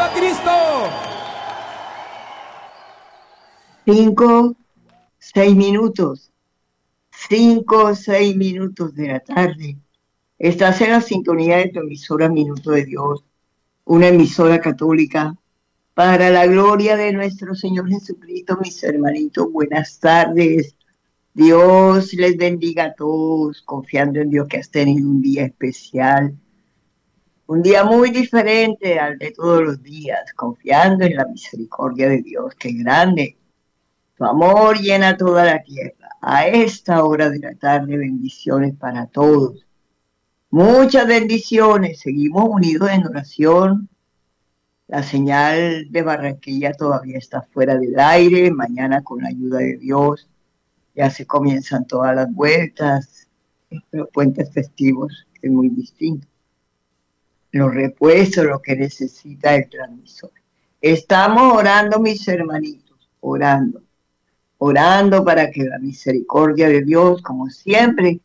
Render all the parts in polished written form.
a Cristo! 5, 6 minutos. 5, 6 minutos de la tarde. Estás en la sintonía de tu emisora Minuto de Dios, una emisora católica para la gloria de nuestro Señor Jesucristo. Mis hermanitos, buenas tardes. Dios les bendiga a todos, confiando en Dios que has tenido un día especial, un día muy diferente al de todos los días, confiando en la misericordia de Dios, que grande. Tu amor llena toda la tierra. A esta hora de la tarde, bendiciones para todos. Muchas bendiciones. Seguimos unidos en oración. La señal de Barranquilla todavía está fuera del aire. Mañana, con la ayuda de Dios, ya se comienzan todas las vueltas. Los puentes festivos es muy distinto. Los repuestos, lo que necesita el transmisor. Estamos orando, mis hermanitos, orando para que la misericordia de Dios, como siempre,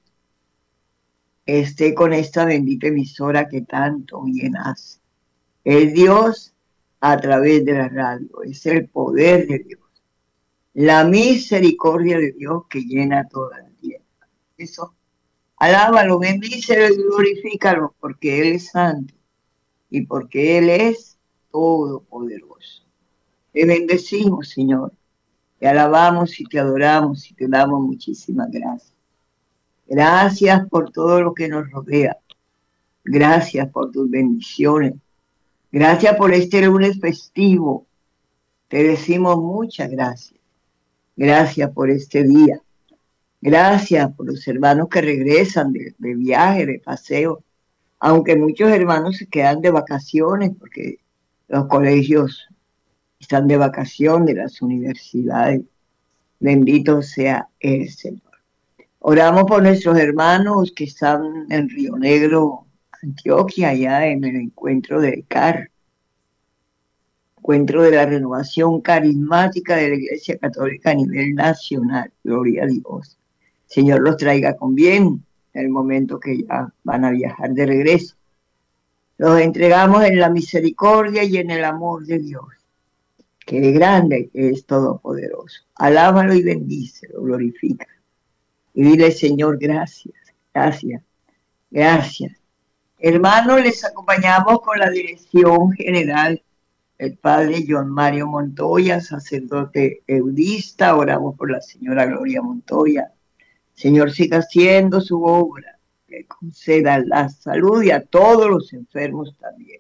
esté con esta bendita emisora que tanto bien hace. Es Dios a través de la radio, es el poder de Dios, la misericordia de Dios que llena toda la tierra. Eso, alábalo, bendícelo y glorifícalo, porque Él es santo y porque Él es todopoderoso. Te bendecimos, Señor. Te alabamos y te adoramos y te damos muchísimas gracias. Gracias por todo lo que nos rodea. Gracias por tus bendiciones. Gracias por este lunes festivo. Te decimos muchas gracias. Gracias por este día. Gracias por los hermanos que regresan de viaje, de paseo. Aunque muchos hermanos se quedan de vacaciones porque los colegios están de vacación, de las universidades. Bendito sea el Señor. Oramos por nuestros hermanos que están en Río Negro, Antioquia, allá en el encuentro del CAR, encuentro de la renovación carismática de la Iglesia Católica a nivel nacional. Gloria a Dios. Señor los traiga con bien en el momento que ya van a viajar de regreso. Los entregamos en la misericordia y en el amor de Dios, que es grande, que es todopoderoso. Alábalo y bendícelo, glorifica. Y dile, Señor, gracias, gracias, gracias. Hermanos, les acompañamos con la dirección general el padre John Mario Montoya, sacerdote eudista. Oramos por la señora Gloria Montoya. Señor, siga haciendo su obra, que conceda la salud y a todos los enfermos también.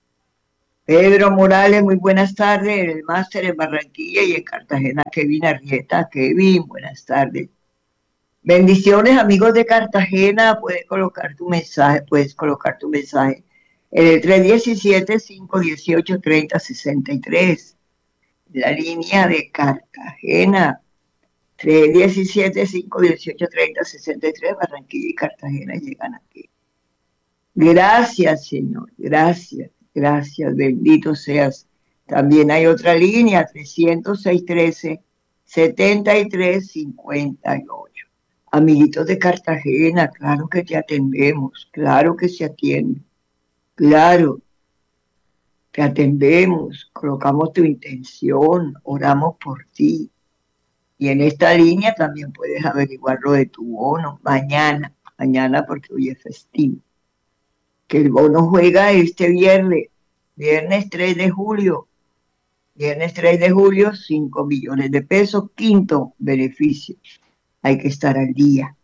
Pedro Morales, muy buenas tardes, en el máster en Barranquilla y en Cartagena. Kevin Arrieta, Kevin, buenas tardes. Bendiciones, amigos de Cartagena. Puedes colocar tu mensaje en el 317-518-3063. La línea de Cartagena, 317-518-3063. Barranquilla y Cartagena llegan aquí. Gracias, Señor. Gracias, gracias. Bendito seas. También hay otra línea, 300-613-7358. Amiguitos de Cartagena, claro que te atendemos, claro que se atiende, claro, te atendemos, colocamos tu intención, oramos por ti. Y en esta línea también puedes averiguar lo de tu bono mañana porque hoy es festivo. Que el bono juega este viernes 3 de julio, 5 millones de pesos, quinto beneficio. Hay que estar al día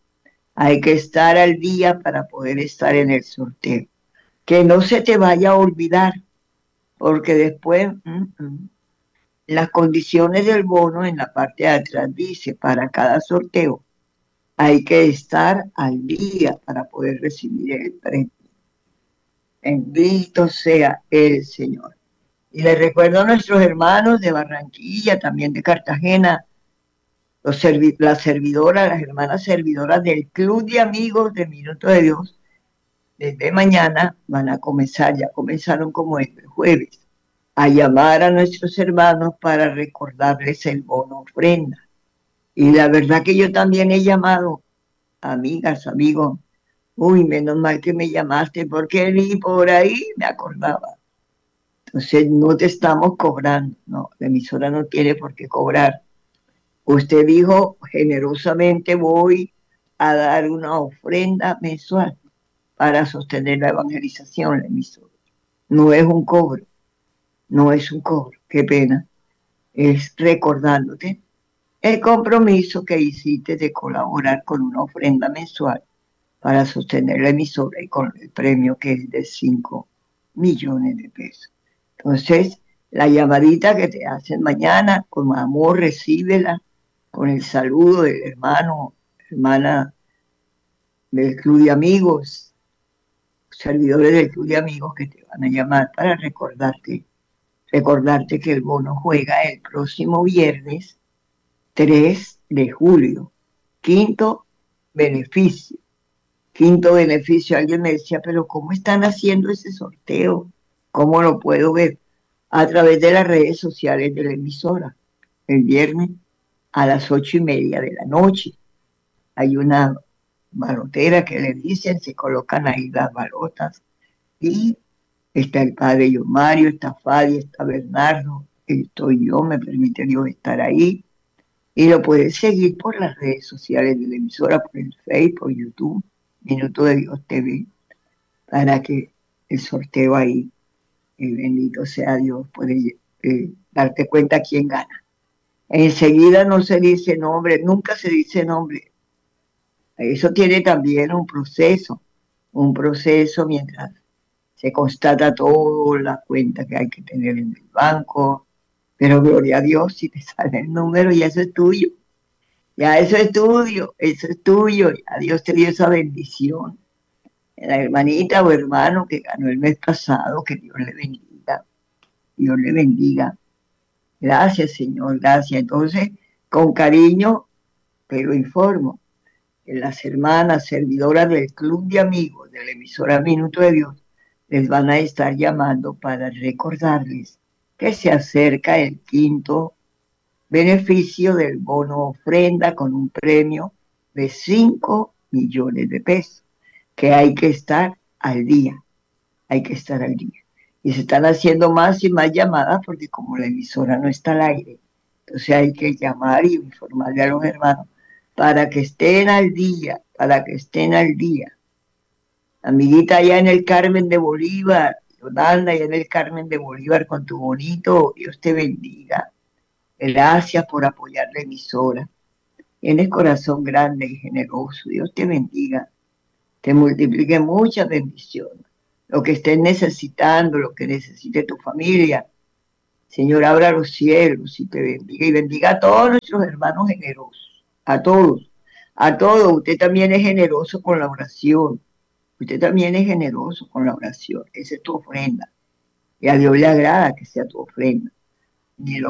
para poder estar en el sorteo. Que no se te vaya a olvidar, porque después las condiciones del bono en la parte de atrás dice, para cada sorteo hay que estar al día para poder recibir el premio. Bendito sea el Señor. Y les recuerdo a nuestros hermanos de Barranquilla, también de Cartagena, las hermanas servidoras del Club de Amigos de Minuto de Dios, desde mañana van a comenzar, ya comenzaron como el jueves, a llamar a nuestros hermanos para recordarles el bono ofrenda. Y la verdad que yo también he llamado, amigas, amigos, menos mal que me llamaste, porque ni por ahí me acordaba. Entonces no te estamos cobrando, no, la emisora no tiene por qué cobrar. Usted dijo, generosamente voy a dar una ofrenda mensual para sostener la evangelización en la emisora. No es un cobro, no es un cobro, qué pena. Es recordándote el compromiso que hiciste de colaborar con una ofrenda mensual para sostener la emisora y con el premio que es de 5 millones de pesos. Entonces, la llamadita que te hacen mañana, con amor, recíbela, con el saludo del hermano, hermana del club de amigos, servidores del club de amigos que te van a llamar para recordarte que el bono juega el próximo viernes 3 de julio. Quinto beneficio. Quinto beneficio, alguien me decía, pero ¿cómo están haciendo ese sorteo? ¿Cómo lo puedo ver? A través de las redes sociales de la emisora. El viernes a las 8:30 de la noche hay una balotera que le dicen, se colocan ahí las balotas y está el padre yo Mario, está Fadi, está Bernardo, estoy yo, me permite Dios estar ahí. Y lo puedes seguir por las redes sociales de la emisora, por el Facebook, por YouTube, Minuto de Dios TV, para que el sorteo ahí, bendito sea Dios, puede darte cuenta quién gana. Enseguida no se dice nombre, nunca se dice nombre. Eso tiene también un proceso mientras se constata toda la cuenta que hay que tener en el banco, pero gloria a Dios, si te sale el número y eso es tuyo. Ya eso es tuyo, eso es tuyo. Ya Dios te dio esa bendición. La hermanita o hermano que ganó el mes pasado, que Dios le bendiga. Dios le bendiga. Gracias, Señor, gracias. Entonces, con cariño, te lo informo, que las hermanas servidoras del club de amigos de la emisora Minuto de Dios les van a estar llamando para recordarles que se acerca el quinto beneficio del bono ofrenda con un premio de 5 millones de pesos, que hay que estar al día, hay que estar al día. Y se están haciendo más y más llamadas porque como la emisora no está al aire, entonces hay que llamar y informarle a los hermanos para que estén al día, para que estén al día. Amiguita allá en el Carmen de Bolívar, Yolanda allá en el Carmen de Bolívar con tu bonito, Dios te bendiga. Gracias por apoyar la emisora. Tienes corazón grande y generoso. Dios te bendiga. Te multiplique muchas bendiciones. Lo que estés necesitando, lo que necesite tu familia. Señor, abra los cielos y te bendiga. Y bendiga a todos nuestros hermanos generosos. A todos. A todos. Usted también es generoso con la oración. Usted también es generoso con la oración. Esa es tu ofrenda. Y a Dios le agrada que sea tu ofrenda. Ni lo